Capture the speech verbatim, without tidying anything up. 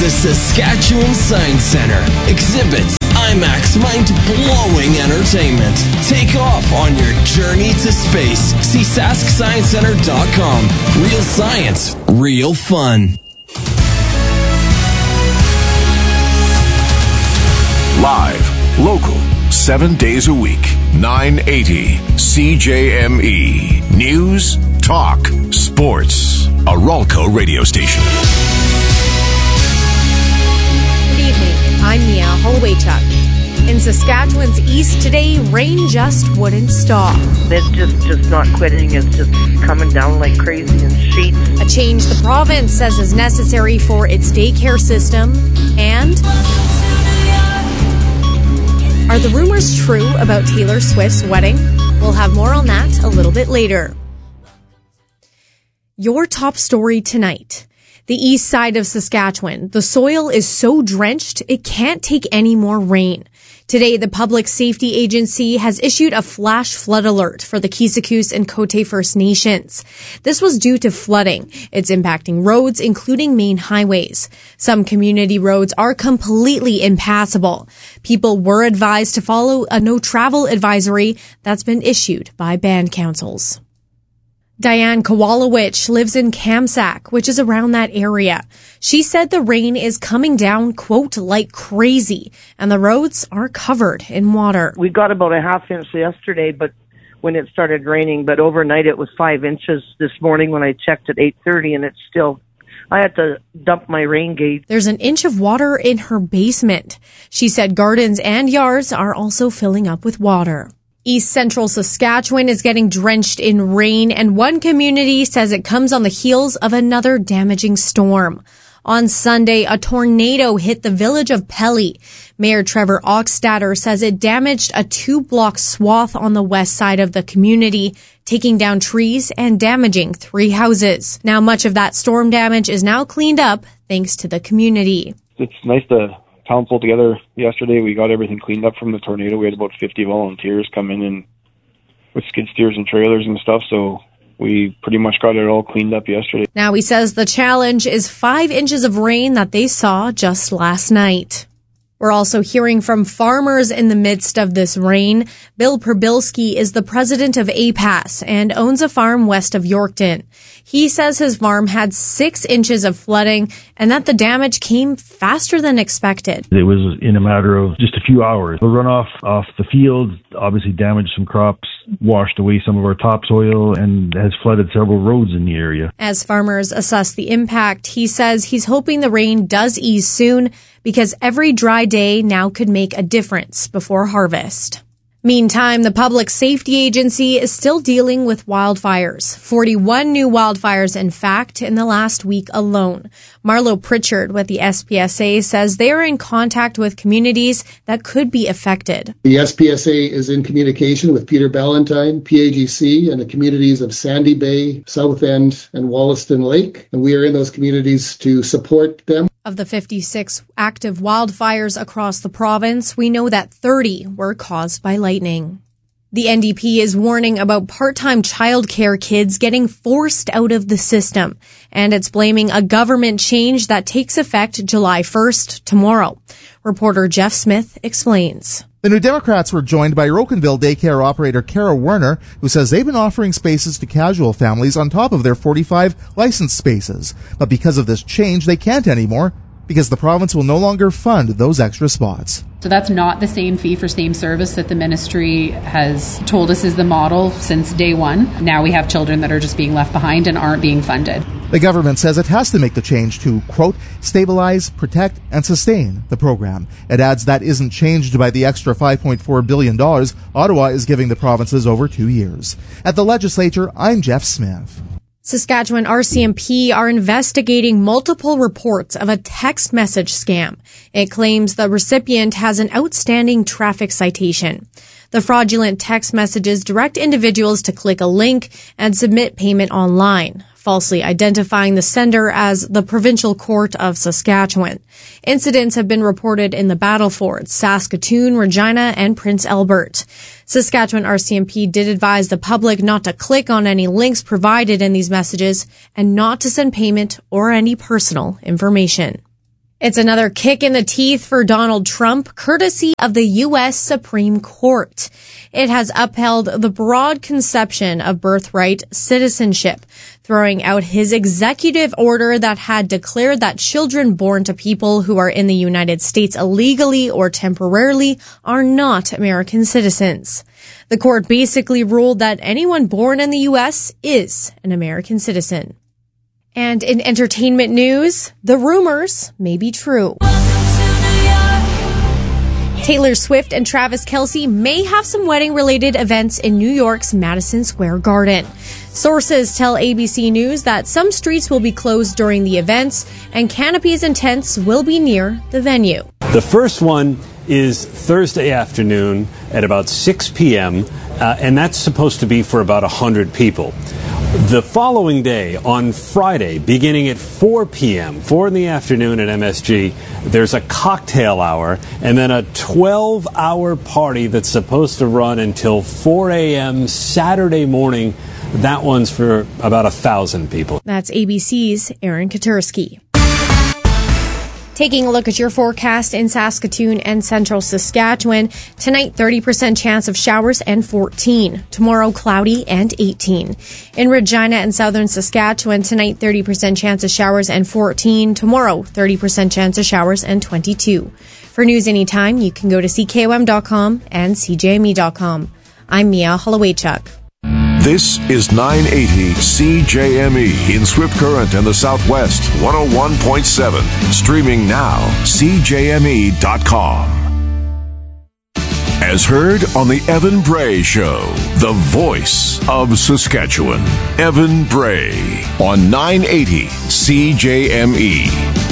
The Saskatchewan Science Centre. Exhibits, IMAX mind-blowing entertainment. Take off on your journey to space. See sask science center dot com. Real science, real fun. Live, local, seven days a week. nine eighty C J M E. News, talk, sports. A Ralco radio station. Good evening. I'm Mia Holloway-Chuck. In Saskatchewan's east today, rain just wouldn't stop. It's just, just not quitting. It's just coming down like crazy in sheets. A change the province says is necessary for its daycare system. And are the rumors true about Taylor Swift's wedding? We'll have more on that a little bit later. Your top story tonight. The east side of Saskatchewan. The soil is so drenched, it can't take any more rain. Today, the Public Safety Agency has issued a flash flood alert for the Kisekuse and Cote First Nations. This was due to flooding. It's impacting roads, including main highways. Some community roads are completely impassable. People were advised to follow a no-travel advisory that's been issued by band councils. Diane Kowalowicz lives in Kamsack, which is around that area. She said the rain is coming down, quote, like crazy, and the roads are covered in water. We got about a half inch yesterday, but when it started raining, but overnight it was five inches this morning when I checked at eight thirty, and it's still, I had to dump my rain gauge. There's an inch of water in her basement. She said gardens and yards are also filling up with water. East Central Saskatchewan is getting drenched in rain, and one community says it comes on the heels of another damaging storm. On Sunday, a tornado hit the village of Pelly. Mayor Trevor Oxstatter says it damaged a two-block swath on the west side of the community, taking down trees and damaging three houses. Now, much of that storm damage is now cleaned up thanks to the community. It's nice to town pulled together yesterday. We got everything cleaned up from the tornado. We had about fifty volunteers come in and with skid steers and trailers and stuff, so we pretty much got it all cleaned up yesterday. Now he says the challenge is five inches of rain that they saw just last night. We're also hearing from farmers in the midst of this rain. Bill Perbilski is the president of A P A S and owns a farm west of Yorkton. He says his farm had six inches of flooding and that the damage came faster than expected. It was in a matter of just a few hours. The runoff off the field obviously damaged some crops, washed away some of our topsoil, and has flooded several roads in the area. As farmers assess the impact, he says he's hoping the rain does ease soon because every dry day now could make a difference before harvest. Meantime, the Public Safety Agency is still dealing with wildfires. forty-one new wildfires, in fact, in the last week alone. Marlo Pritchard with the S P S A says they are in contact with communities that could be affected. The S P S A is in communication with Peter Ballantyne, P A G C, and the communities of Sandy Bay, South End, and Wollaston Lake. And we are in those communities to support them. Of the fifty-six active wildfires across the province, we know that thirty were caused by lightning. The N D P is warning about part-time childcare kids getting forced out of the system, and it's blaming a government change that takes effect July first, tomorrow. Reporter Jeff Smith explains. The New Democrats were joined by Rocanville daycare operator Kara Werner, who says they've been offering spaces to casual families on top of their forty-five licensed spaces. But because of this change, they can't anymore because the province will no longer fund those extra spots. So that's not the same fee for same service that the ministry has told us is the model since day one. Now we have children that are just being left behind and aren't being funded. The government says it has to make the change to, quote, stabilize, protect, and sustain the program. It adds that isn't changed by the extra five point four billion dollars Ottawa is giving the provinces over two years. At the legislature, I'm Jeff Smith. Saskatchewan R C M P are investigating multiple reports of a text message scam. It claims the recipient has an outstanding traffic citation. The fraudulent text messages direct individuals to click a link and submit payment online, falsely identifying the sender as the Provincial Court of Saskatchewan. Incidents have been reported in the Battlefords, Saskatoon, Regina, and Prince Albert. Saskatchewan R C M P did advise the public not to click on any links provided in these messages and not to send payment or any personal information. It's another kick in the teeth for Donald Trump, courtesy of the U S Supreme Court. It has upheld the broad conception of birthright citizenship, throwing out his executive order that had declared that children born to people who are in the United States illegally or temporarily are not American citizens. The court basically ruled that anyone born in the U S is an American citizen. And in entertainment news, the rumors may be true. Taylor Swift and Travis Kelce may have some wedding-related events in New York's Madison Square Garden. Sources tell A B C News that some streets will be closed during the events, and canopies and tents will be near the venue. The first one is Thursday afternoon at about six p.m., uh, and that's supposed to be for about one hundred people. The following day, on Friday, beginning at four p.m., four in the afternoon at M S G, there's a cocktail hour and then a twelve-hour party that's supposed to run until four a.m. Saturday morning. That one's for about one thousand people. That's A B C's Aaron Katursky. Taking a look at your forecast in Saskatoon and central Saskatchewan. Tonight, thirty percent chance of showers and fourteen. Tomorrow, cloudy and eighteen. In Regina and southern Saskatchewan, tonight, thirty percent chance of showers and fourteen. Tomorrow, thirty percent chance of showers and twenty-two. For news anytime, you can go to C K O M dot com and C J M E dot com. I'm Mia Hollowaychuk. This is nine eighty C J M E in Swift Current and the Southwest, one oh one point seven. Streaming now, C J M E dot com. As heard on the Evan Bray Show, the voice of Saskatchewan. Evan Bray on nine eighty C J M E.